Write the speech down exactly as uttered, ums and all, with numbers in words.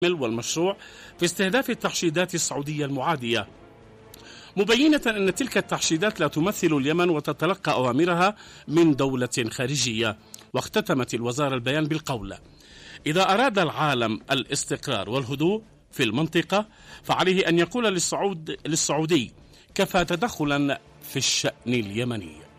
والمشروع في استهداف التحشيدات السعودية المعادية، مبينة أن تلك التحشيدات لا تمثل اليمن وتتلقى أوامرها من دولة خارجية. واختتمت الوزارة البيان بالقول: إذا أراد العالم الاستقرار والهدوء في المنطقة فعليه أن يقول للسعود للسعودي كفى تدخلا في الشأن اليمني.